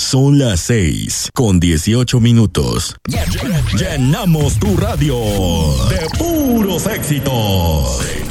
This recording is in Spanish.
Son las 6:18. Llenamos tu radio de puros éxitos.